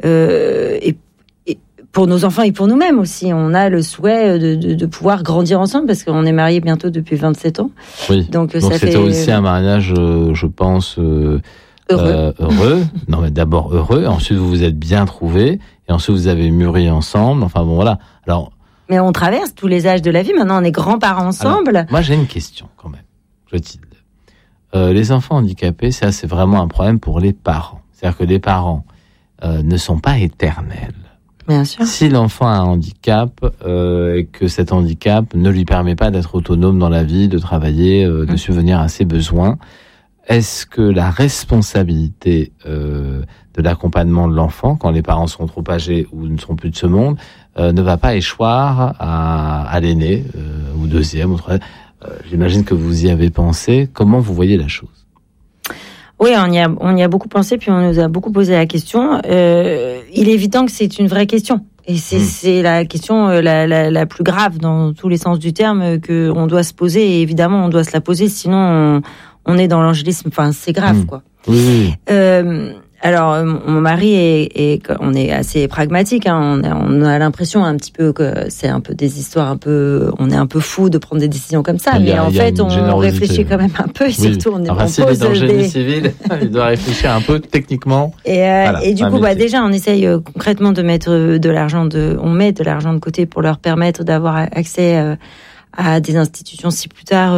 et pour nos enfants et pour nous-mêmes aussi. On a le souhait de pouvoir grandir ensemble parce qu'on est mariés bientôt depuis 27 ans. Oui. Donc ça c'était fait aussi un mariage, je pense, heureux. Non, mais d'abord heureux. Ensuite, vous vous êtes bien trouvés. Et ensuite, vous avez mûri ensemble. Enfin, bon, voilà. Alors. Mais on traverse tous les âges de la vie. Maintenant, on est grands-parents ensemble. Alors, moi, j'ai une question, quand même. Clotilde. Les enfants handicapés, ça, c'est vraiment un problème pour les parents. C'est-à-dire que les parents ne sont pas éternels. Bien sûr. Si l'enfant a un handicap et que cet handicap ne lui permet pas d'être autonome dans la vie, de travailler, de subvenir à ses besoins, est-ce que la responsabilité de l'accompagnement de l'enfant, quand les parents seront trop âgés ou ne seront plus de ce monde, ne va pas échoir à l'aîné, ou deuxième, ou troisième? J'imagine que vous y avez pensé. Comment vous voyez la chose? Oui, on y a beaucoup pensé, puis on nous a beaucoup posé la question. Il est évident que c'est une vraie question. Et c'est la question la plus grave dans tous les sens du terme que on doit se poser. Et évidemment, on doit se la poser, sinon on est dans l'angélisme. Enfin, c'est grave, quoi. Oui. Alors, mon mari on est assez pragmatique. Hein, on a l'impression un petit peu que c'est un peu des histoires on est un peu fou de prendre des décisions comme ça. Mais en fait, on réfléchit quand même un peu. Surtout, on pose dans le génie civil, il doit réfléchir un peu techniquement. Et du coup, déjà, on essaye concrètement de mettre on met de l'argent de côté pour leur permettre d'avoir accès à des institutions si plus tard.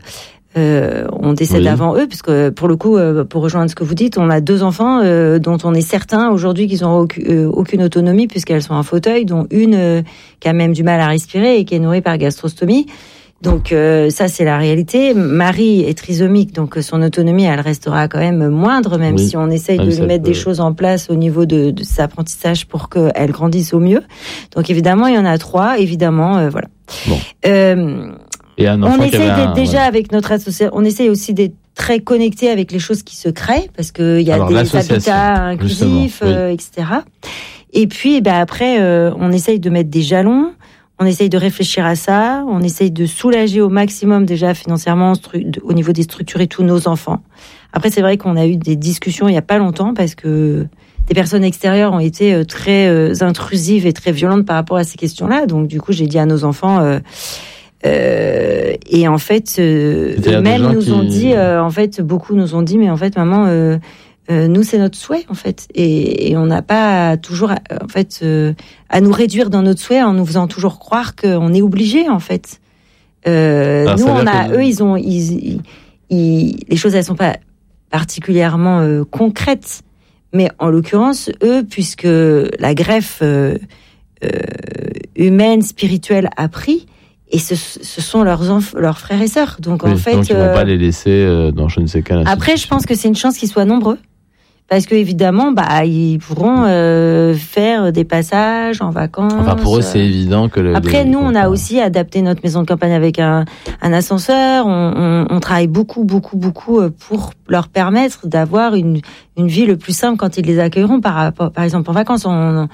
On décède avant eux, puisque pour le coup, pour rejoindre ce que vous dites, on a 2 enfants dont on est certain aujourd'hui qu'ils n'ont aucune autonomie puisqu'elles sont en fauteuil, dont une qui a même du mal à respirer et qui est nourrie par gastrostomie. Donc ça, c'est la réalité. Marie est trisomique, donc son autonomie, elle restera quand même moindre, même si on essaye de lui mettre des choses en place au niveau de ses apprentissages pour qu'elle grandisse au mieux. Donc évidemment, il y en a 3, évidemment, voilà. Bon. Et on essaye d'être déjà avec notre association, on essaye aussi d'être très connecté avec les choses qui se créent, parce qu'il y a des habitats inclusifs, etc. Et puis, après, on essaye de mettre des jalons, on essaye de réfléchir à ça, on essaye de soulager au maximum déjà financièrement au niveau des structurer tous nos enfants. Après, c'est vrai qu'on a eu des discussions il y a pas longtemps parce que des personnes extérieures ont été très intrusives et très violentes par rapport à ces questions-là. Donc, du coup, j'ai dit à nos enfants. Et en fait, eux-mêmes nous ont dit, beaucoup nous ont dit, mais en fait, maman, nous c'est notre souhait, en fait, et on n'a pas toujours, à nous réduire dans notre souhait en nous faisant toujours croire qu'on est obligé, en fait. Les choses elles sont pas particulièrement concrètes, mais en l'occurrence, eux, puisque la greffe humaine, spirituelle a pris. Et ce sont leurs frères et sœurs. Donc, en fait. Donc, ils ne vont pas les laisser dans je ne sais quelle institution. Après, je pense que c'est une chance qu'ils soient nombreux. Parce que, évidemment, ils pourront faire des passages en vacances. Enfin, pour eux, c'est évident que Après, nous, on a aussi adapté notre maison de campagne avec un ascenseur. On travaille beaucoup pour leur permettre d'avoir une vie le plus simple quand ils les accueilleront. Par exemple, en vacances,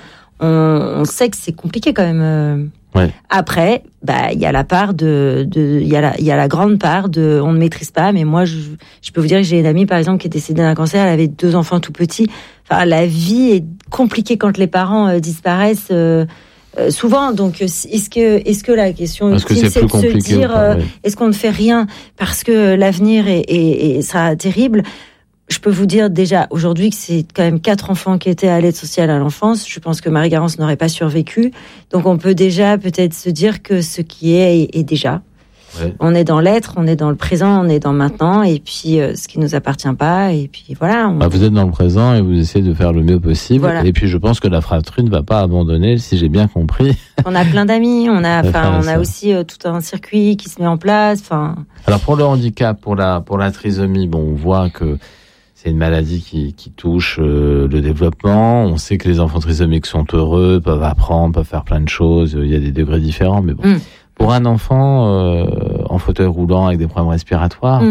on sait que c'est compliqué quand même. Ouais. Après, il y a la part il y a la grande part de, on ne maîtrise pas, mais moi, je peux vous dire que j'ai une amie, par exemple, qui est décédée d'un cancer, elle avait 2 enfants tout petits. Enfin, la vie est compliquée quand les parents disparaissent, souvent. Donc, est-ce que la question ultime, c'est de se dire, est-ce qu'on ne fait rien parce que l'avenir sera terrible? Je peux vous dire déjà aujourd'hui que c'est quand même 4 enfants qui étaient à l'aide sociale à l'enfance. Je pense que Marie-Garance n'aurait pas survécu. Donc on peut déjà peut-être se dire que ce qui est déjà. Ouais. On est dans l'être, on est dans le présent, on est dans maintenant, et puis ce qui nous appartient pas, et puis voilà. Vous êtes dans le présent et vous essayez de faire le mieux possible. Voilà. Et puis je pense que la fratrie ne va pas abandonner, si j'ai bien compris. On a plein d'amis, on a aussi tout un circuit qui se met en place. Alors pour le handicap, pour la trisomie, on voit que c'est une maladie qui touche le développement. On sait que les enfants trisomiques sont heureux, peuvent apprendre, peuvent faire plein de choses. Il y a des degrés différents, mais bon. Pour un enfant en fauteuil roulant avec des problèmes respiratoires,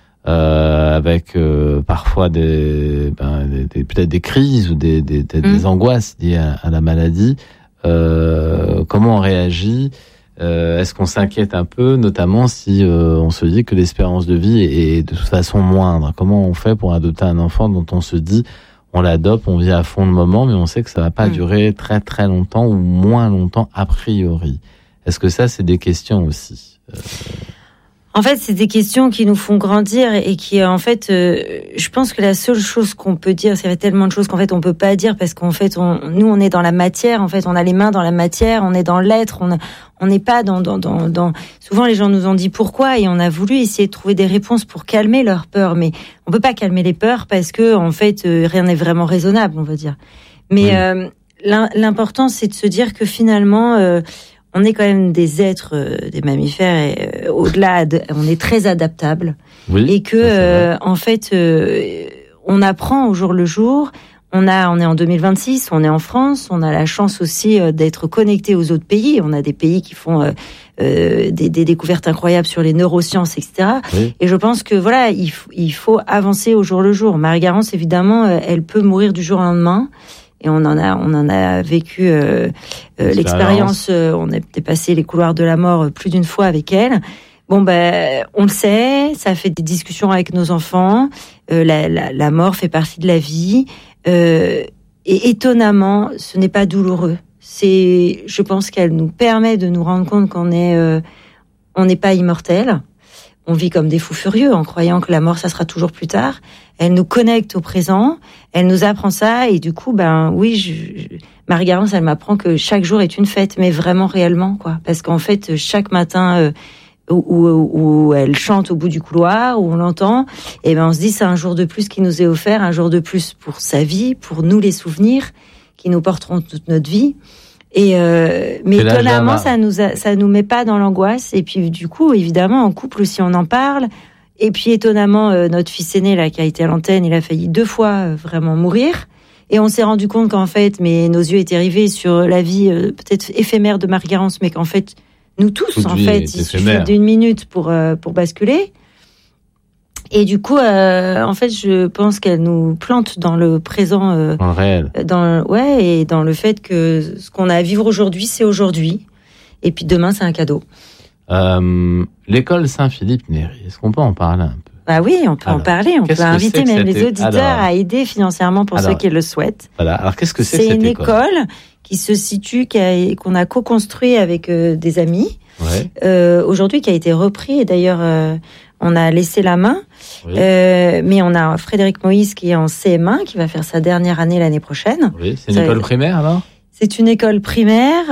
avec parfois peut-être des crises ou des angoisses liées à la maladie, comment on réagit? Est-ce qu'on s'inquiète un peu, notamment si on se dit que l'espérance de vie est de toute façon moindre? Comment on fait pour adopter un enfant dont on se dit on l'adopte, on vit à fond le moment, mais on sait que ça va pas durer très très longtemps ou moins longtemps a priori. Est-ce que ça, c'est des questions aussi En fait, c'est des questions qui nous font grandir et qui, en fait, je pense que la seule chose qu'on peut dire, c'est qu'il y a tellement de choses qu'en fait on peut pas dire parce qu'en fait, nous, on est dans la matière. En fait, on a les mains dans la matière, on est dans l'être. On n'est pas dans. Souvent, les gens nous ont dit pourquoi et on a voulu essayer de trouver des réponses pour calmer leurs peurs, mais on peut pas calmer les peurs parce que, en fait, rien n'est vraiment raisonnable, on va dire. Mais l'important, c'est de se dire que finalement. On est quand même des êtres, des mammifères, et au-delà, on est très adaptables. Oui, et que, en fait, on apprend au jour le jour. On est en 2026, on est en France, on a la chance aussi d'être connecté aux autres pays. On a des pays qui font des découvertes incroyables sur les neurosciences, etc. Oui. Et je pense que voilà, il faut avancer au jour le jour. Marie-Garance, évidemment, elle peut mourir du jour au lendemain. Et on en a vécu l'expérience. On a dépassé les couloirs de la mort plus d'une fois avec elle. Bon, on le sait, ça fait des discussions avec nos enfants. La mort fait partie de la vie. Et étonnamment, ce n'est pas douloureux. Je pense qu'elle nous permet de nous rendre compte qu'on n'est pas immortel. On vit comme des fous furieux en croyant que la mort, ça sera toujours plus tard. Elle nous connecte au présent, elle nous apprend ça, et du coup, Marie-Garance, elle m'apprend que chaque jour est une fête, mais vraiment réellement, quoi. Parce qu'en fait, chaque matin où elle chante au bout du couloir, où on l'entend, on se dit c'est un jour de plus qui nous est offert, un jour de plus pour sa vie, pour nous les souvenirs qui nous porteront toute notre vie. Mais étonnamment, ça nous met pas dans l'angoisse. Et puis du coup, évidemment, en couple aussi, on en parle. Et puis étonnamment, notre fils aîné là qui a été à l'antenne, il a failli 2 fois vraiment mourir. Et on s'est rendu compte qu'en fait, nos yeux étaient rivés sur la vie peut-être éphémère de Marie-Garance, mais qu'en fait, nous tous, en fait, il suffit d'1 minute pour basculer. Et du coup, en fait, je pense qu'elle nous plante dans le présent, dans le réel. Et dans le fait que ce qu'on a à vivre aujourd'hui, c'est aujourd'hui. Et puis demain, c'est un cadeau. L'école Saint-Philippe-Néry, est-ce qu'on peut en parler un peu ? Bah oui, on peut en parler. On peut inviter même les auditeurs à aider financièrement pour ceux qui le souhaitent. Voilà. Alors, qu'est-ce que c'est que cette école ? C'est une école qui se situe, qu'on a co-construit avec des amis. Ouais. Aujourd'hui, qui a été repris. Et d'ailleurs, on a laissé la main. Oui. Mais on a Frédéric Moïse qui est en CM1, qui va faire sa dernière année l'année prochaine. Oui, c'est une école primaire alors ? C'est une école primaire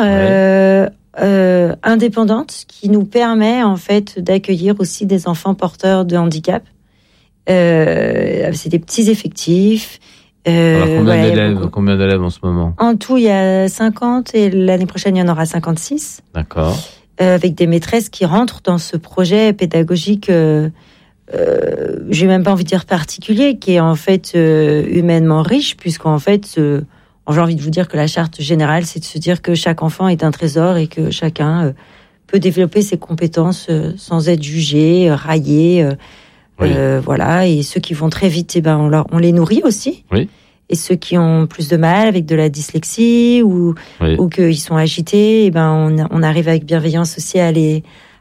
indépendante qui nous permet en fait d'accueillir aussi des enfants porteurs de handicap. C'est des petits effectifs. Alors combien d'élèves en ce moment ? En tout, il y a 50 et l'année prochaine, il y en aura 56. D'accord. Avec des maîtresses qui rentrent dans ce projet pédagogique, j'ai même pas envie de dire particulier, qui est en fait humainement riche, puisqu'en fait, j'ai envie de vous dire que la charte générale, c'est de se dire que chaque enfant est un trésor et que chacun peut développer ses compétences sans être jugé, raillé. Oui. Voilà, et ceux qui vont très vite, on les nourrit aussi. Oui. Et ceux qui ont plus de mal avec de la dyslexie ou qu'ils sont agités, on arrive avec bienveillance aussi à les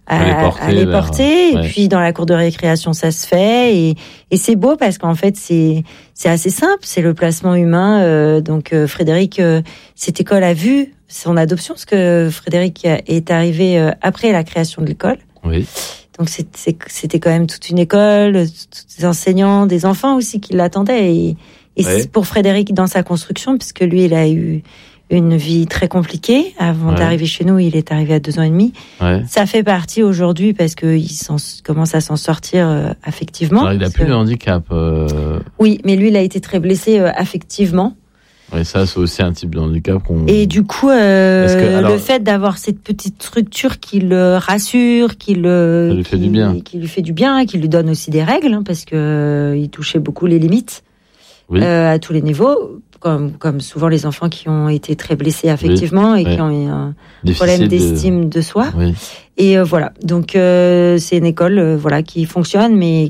porter. Et puis dans la cour de récréation, ça se fait. Et c'est beau parce qu'en fait, c'est assez simple. C'est le placement humain. Donc Frédéric, cette école a vu son adoption, parce que Frédéric est arrivé après la création de l'école. Oui. Donc c'était quand même toute une école, tous des enseignants, des enfants aussi qui l'attendaient. Et pour Frédéric dans sa construction, puisque lui, il a eu une vie très compliquée. Avant d'arriver chez nous, il est arrivé à 2 ans et demi. Ouais. Ça fait partie aujourd'hui parce qu'il commence à s'en sortir affectivement. Alors, il n'a plus de handicap. Oui, mais lui, il a été très blessé affectivement. Et ça, c'est aussi un type de handicap Et du coup, le fait d'avoir cette petite structure qui le rassure, qui lui fait du bien, qui lui donne aussi des règles, parce que il touchait beaucoup les limites à tous les niveaux, comme souvent les enfants qui ont été très blessés affectivement et qui ont eu un problème d'estime de soi. Oui. Et voilà. Donc c'est une école qui fonctionne, mais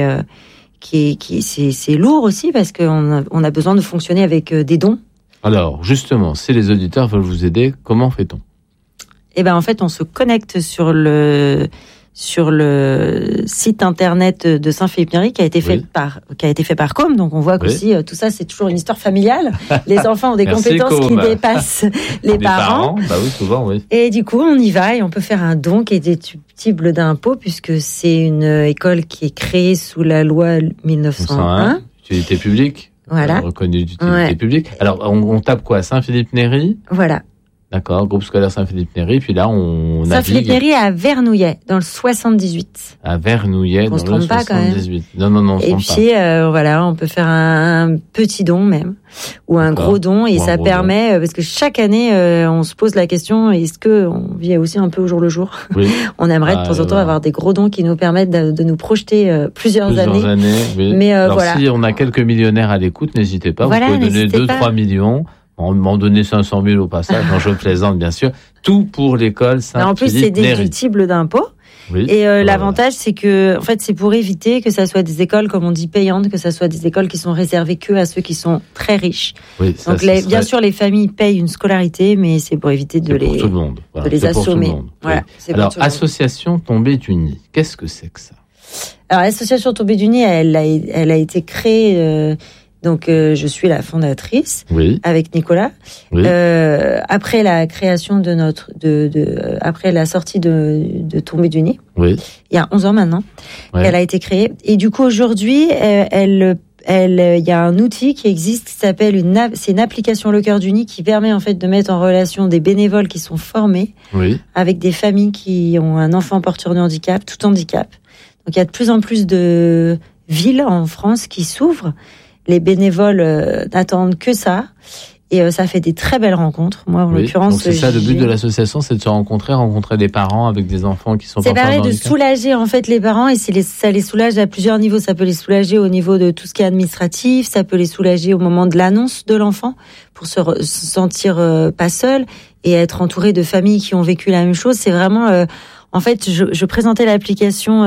c'est lourd aussi parce qu'on a besoin de fonctionner avec des dons. Alors, justement, si les auditeurs veulent vous aider, comment fait-on ? En fait, on se connecte sur le sur le site internet de Saint-Philippe-Néry qui a été fait par Com. Donc on voit qu'aussi tout ça c'est toujours une histoire familiale. Les enfants ont des compétences qui dépassent les parents. Bah oui, souvent, oui. Et du coup, on y va et on peut faire un don qui est déductible d'impôt puisque c'est une école qui est créée sous la loi 1901. Utilité publique. Voilà. Reconnue d'utilité publique. Alors, on tape quoi? Saint-Philippe-Néry? Voilà. D'accord, groupe scolaire Saint-Philippe-Néry, puis là on Saint-Philippe-Néry à Vernouillet, dans le 78. À Vernouillet, dans le 78. Non, et puis voilà, on peut faire un petit don même, ou un gros don, et ça permet, parce que chaque année on se pose la question, est-ce que on vit aussi un peu au jour le jour? Oui. On aimerait de temps en temps avoir des gros dons qui nous permettent de nous projeter plusieurs années. Oui. Mais alors voilà. Si on a quelques millionnaires à l'écoute, n'hésitez pas, vous pouvez donner 2-3 millions. On m'en donnait 500 000 au passage, non, je plaisante bien sûr. Tout pour l'école Saint-Philippe-Néry. En plus, c'est déductible d'impôt. Oui. Et l'avantage, c'est que, en fait, c'est pour éviter que ça soit des écoles, comme on dit, payantes, que ça soit des écoles qui sont réservées que à ceux qui sont très riches. Oui, ça, donc, bien sûr, les familles payent une scolarité, mais c'est pour éviter de les, tout le monde. Voilà. De les assommer. Voilà. Oui. Alors, association Tombée du Nid, qu'est-ce que c'est que ça? Alors, l'association Tombée du Nid, elle a été créée. Donc je suis la fondatrice avec Nicolas. Oui. Après la création après la sortie de Tombée du Nid. Oui. Il y a 11 ans maintenant qu'elle a été créée. Et du coup aujourd'hui, il y a un outil qui existe qui s'appelle c'est une application Le Cœur du Nid qui permet en fait de mettre en relation des bénévoles qui sont formés avec des familles qui ont un enfant porteur de handicap, tout handicap. Donc il y a de plus en plus de villes en France qui s'ouvrent. Les bénévoles n'attendent que ça. Et ça fait des très belles rencontres. Moi, en l'occurrence, donc c'est ça le but de l'association, c'est de se rencontrer des parents avec des enfants qui sont porteurs de handicap. Ça permet de soulager en fait les parents et ça les soulage à plusieurs niveaux. Ça peut les soulager au niveau de tout ce qui est administratif, ça peut les soulager au moment de l'annonce de l'enfant pour se sentir pas seul et être entouré de familles qui ont vécu la même chose. C'est vraiment, en fait, je présentais l'application.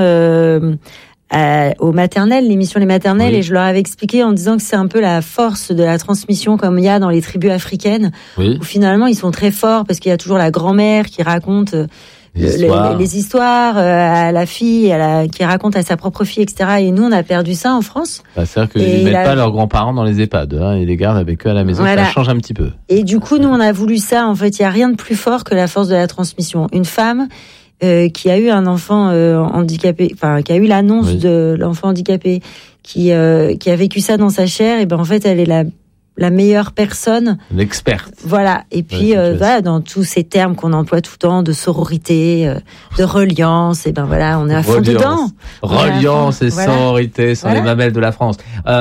Aux maternelles, l'émission Les Maternelles, et je leur avais expliqué en disant que c'est un peu la force de la transmission comme il y a dans les tribus africaines, où finalement ils sont très forts parce qu'il y a toujours la grand-mère qui raconte les histoires à la fille, qui raconte à sa propre fille, etc. Et nous, on a perdu ça en France. C'est-à-dire qu'ils ne mettent pas leurs grands-parents dans les EHPAD, ils les gardent avec eux à la maison, ça change un petit peu. Et du coup, nous, on a voulu ça. En fait, il n'y a rien de plus fort que la force de la transmission. Une femme qui a eu un enfant handicapé, qui a eu l'annonce de l'enfant handicapé, qui a vécu ça dans sa chair, et ben en fait elle est la meilleure personne, l'experte. Voilà. Et puis dans tous ces termes qu'on emploie tout le temps de sororité, de reliance, et ben voilà, on est à fond dedans. Reliance et sororité sont les mamelles de la France.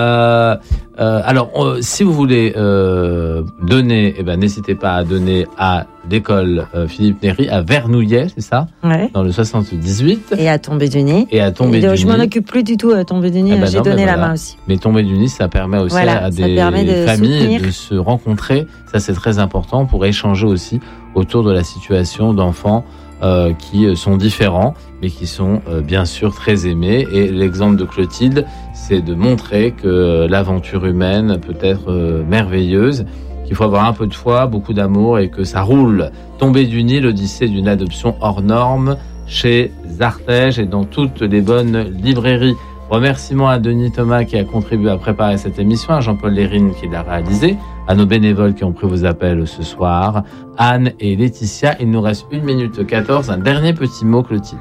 Alors, si vous voulez donner, n'hésitez pas à donner à l'école Philippe-Néry à Vernouillet, c'est ça? Dans le 78. Et à Tombée du Nid. Je m'en occupe plus du tout à Tombée du Nid. J'ai donné la main aussi. Mais Tombée du Nid, ça permet aussi à des familles de se rencontrer. Ça, c'est très important pour échanger aussi autour de la situation d'enfants qui sont différents, mais qui sont bien sûr très aimés. Et l'exemple de Clotilde, c'est de montrer que l'aventure humaine peut être merveilleuse, qu'il faut avoir un peu de foi, beaucoup d'amour et que ça roule. Tombée du Nid, l'odyssée d'une adoption hors norme chez Artege et dans toutes les bonnes librairies. Remerciements à Denis Thomas qui a contribué à préparer cette émission, à Jean-Paul Lérine qui l'a réalisé, à nos bénévoles qui ont pris vos appels ce soir, Anne et Laetitia. Il nous reste 1 minute 14. Un dernier petit mot, Clotilde.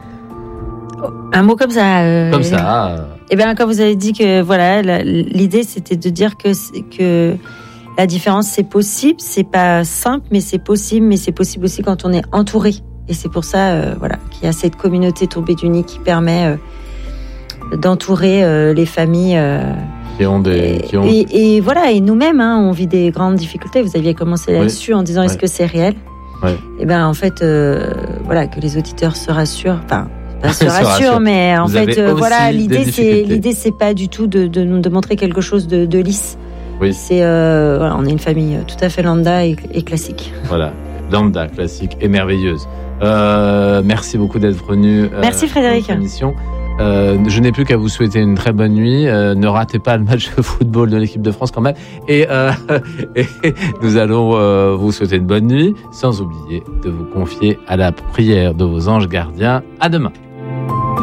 Un mot comme ça. Comme ça. Eh bien, quand vous avez dit que l'idée c'était de dire que la différence c'est possible, c'est pas simple, mais c'est possible aussi quand on est entouré. Et c'est pour ça, qu'il y a cette communauté Tombée du Nid qui permet d'entourer les familles. Et voilà, et nous-mêmes, on vit des grandes difficultés. Vous aviez commencé là-dessus en disant est-ce que c'est réel? Et ben en fait, que les auditeurs se rassurent. Enfin, pas se rassurent, mais en fait, l'idée c'est pas du tout de montrer quelque chose de lisse. C'est on est une famille tout à fait lambda et classique. Voilà, lambda, classique et merveilleuse. Merci beaucoup d'être venu. Merci Frédéric. Je n'ai plus qu'à vous souhaiter une très bonne nuit. Ne ratez pas le match de football de l'équipe de France quand même. Et nous allons vous souhaiter une bonne nuit, sans oublier de vous confier à la prière de vos anges gardiens. À demain.